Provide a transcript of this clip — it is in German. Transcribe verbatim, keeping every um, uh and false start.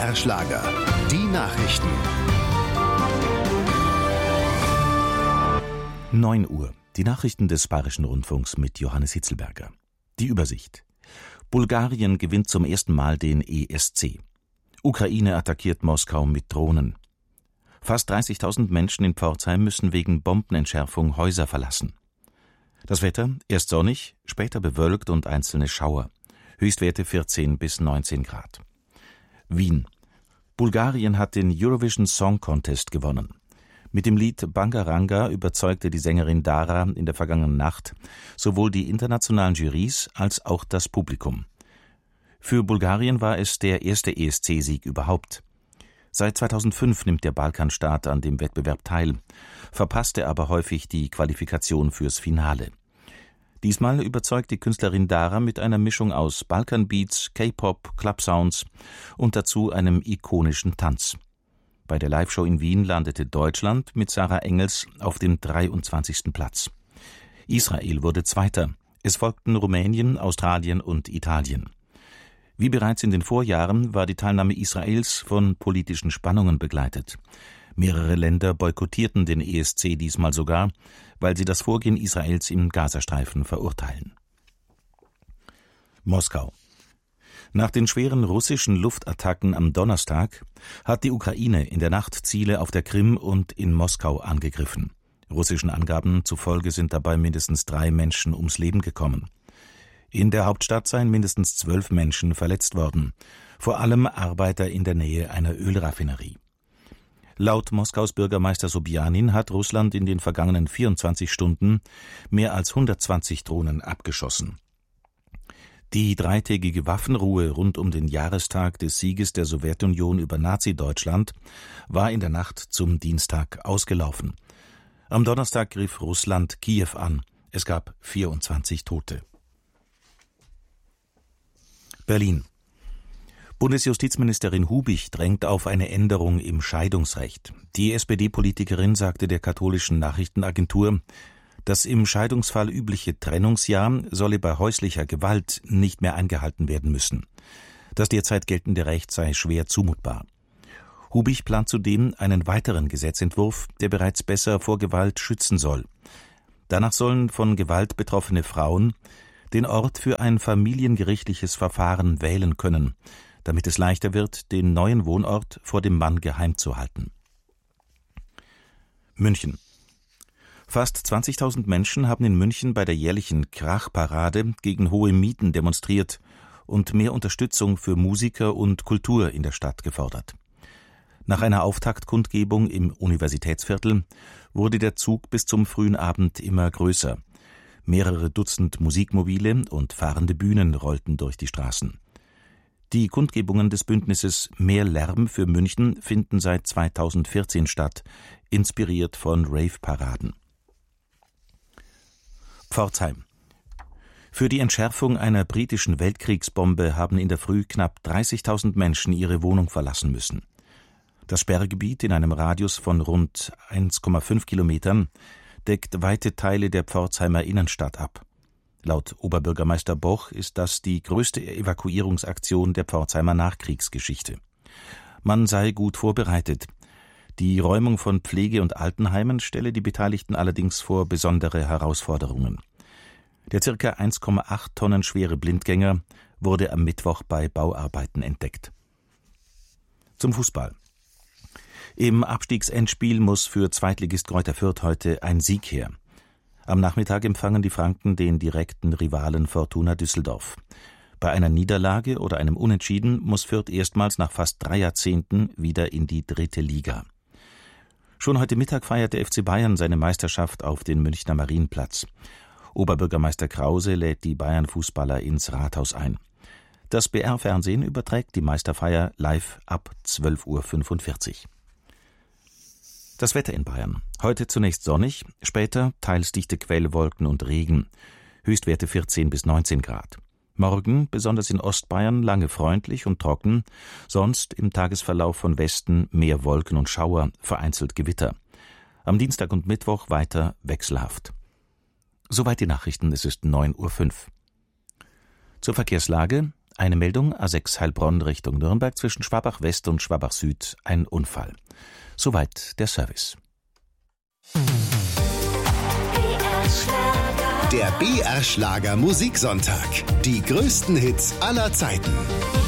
R Schlager. Die Nachrichten. neun Uhr. Die Nachrichten des Bayerischen Rundfunks mit Johannes Hitzelberger. Die Übersicht. Bulgarien gewinnt zum ersten Mal den E S C. Ukraine attackiert Moskau mit Drohnen. Fast dreißigtausend Menschen in Pforzheim müssen wegen Bombenentschärfung Häuser verlassen. Das Wetter: erst sonnig, später bewölkt und einzelne Schauer. Höchstwerte vierzehn bis neunzehn Grad. Wien. Bulgarien hat den Eurovision Song Contest gewonnen. Mit dem Lied Bangaranga überzeugte die Sängerin Dara in der vergangenen Nacht sowohl die internationalen Jurys als auch das Publikum. Für Bulgarien war es der erste E S C-Sieg überhaupt. Seit zweitausendfünf nimmt der Balkanstaat an dem Wettbewerb teil, verpasste aber häufig die Qualifikation fürs Finale. Diesmal überzeugt die Künstlerin Dara mit einer Mischung aus Balkanbeats, K-Pop, Clubsounds und dazu einem ikonischen Tanz. Bei der Live-Show in Wien landete Deutschland mit Sarah Engels auf dem dreiundzwanzigsten Platz. Israel wurde Zweiter. Es folgten Rumänien, Australien und Italien. Wie bereits in den Vorjahren war die Teilnahme Israels von politischen Spannungen begleitet. Mehrere Länder boykottierten den E S C diesmal sogar, weil sie das Vorgehen Israels im Gazastreifen verurteilen. Moskau. Nach den schweren russischen Luftattacken am Donnerstag hat die Ukraine in der Nacht Ziele auf der Krim und in Moskau angegriffen. Russischen Angaben zufolge sind dabei mindestens drei Menschen ums Leben gekommen. In der Hauptstadt seien mindestens zwölf Menschen verletzt worden, vor allem Arbeiter in der Nähe einer Ölraffinerie. Laut Moskaus Bürgermeister Sobjanin hat Russland in den vergangenen vierundzwanzig Stunden mehr als hundertzwanzig Drohnen abgeschossen. Die dreitägige Waffenruhe rund um den Jahrestag des Sieges der Sowjetunion über Nazi-Deutschland war in der Nacht zum Dienstag ausgelaufen. Am Donnerstag griff Russland Kiew an. Es gab vierundzwanzig Tote. Berlin. Bundesjustizministerin Hubich drängt auf eine Änderung im Scheidungsrecht. Die S P D-Politikerin sagte der katholischen Nachrichtenagentur, das im Scheidungsfall übliche Trennungsjahr solle bei häuslicher Gewalt nicht mehr eingehalten werden müssen. Das derzeit geltende Recht sei schwer zumutbar. Hubich plant zudem einen weiteren Gesetzentwurf, der bereits besser vor Gewalt schützen soll. Danach sollen von Gewalt betroffene Frauen den Ort für ein familiengerichtliches Verfahren wählen können, damit es leichter wird, den neuen Wohnort vor dem Mann geheim zu halten. München. Fast zwanzigtausend Menschen haben in München bei der jährlichen Krachparade gegen hohe Mieten demonstriert und mehr Unterstützung für Musiker und Kultur in der Stadt gefordert. Nach einer Auftaktkundgebung im Universitätsviertel wurde der Zug bis zum frühen Abend immer größer. Mehrere Dutzend Musikmobile und fahrende Bühnen rollten durch die Straßen. Die Kundgebungen des Bündnisses Mehr Lärm für München finden seit zweitausendvierzehn statt, inspiriert von Rave-Paraden. Pforzheim. Für die Entschärfung einer britischen Weltkriegsbombe haben in der Früh knapp dreißigtausend Menschen ihre Wohnung verlassen müssen. Das Sperrgebiet in einem Radius von rund eins Komma fünf Kilometern deckt weite Teile der Pforzheimer Innenstadt ab. Laut Oberbürgermeister Boch ist das die größte Evakuierungsaktion der Pforzheimer Nachkriegsgeschichte. Man sei gut vorbereitet. Die Räumung von Pflege- und Altenheimen stelle die Beteiligten allerdings vor besondere Herausforderungen. Der ca. eins Komma acht Tonnen schwere Blindgänger wurde am Mittwoch bei Bauarbeiten entdeckt. Zum Fußball. Im Abstiegsendspiel muss für Zweitligist Greuther Fürth heute ein Sieg her. Am Nachmittag empfangen die Franken den direkten Rivalen Fortuna Düsseldorf. Bei einer Niederlage oder einem Unentschieden muss Fürth erstmals nach fast drei Jahrzehnten wieder in die dritte Liga. Schon heute Mittag feiert der F C Bayern seine Meisterschaft auf den Münchner Marienplatz. Oberbürgermeister Krause lädt die Bayern-Fußballer ins Rathaus ein. Das B R-Fernsehen überträgt die Meisterfeier live ab zwölf Uhr fünfundvierzig. Das Wetter in Bayern. Heute zunächst sonnig, später teils dichte Quellwolken und Regen. Höchstwerte vierzehn bis neunzehn Grad. Morgen, besonders in Ostbayern, lange freundlich und trocken, sonst im Tagesverlauf von Westen mehr Wolken und Schauer, vereinzelt Gewitter. Am Dienstag und Mittwoch weiter wechselhaft. Soweit die Nachrichten, es ist neun Uhr fünf. Zur Verkehrslage. Eine Meldung, A sechs Heilbronn Richtung Nürnberg zwischen Schwabach West und Schwabach Süd, ein Unfall. Soweit der Service. Der B R Schlager Musiksonntag. Die größten Hits aller Zeiten.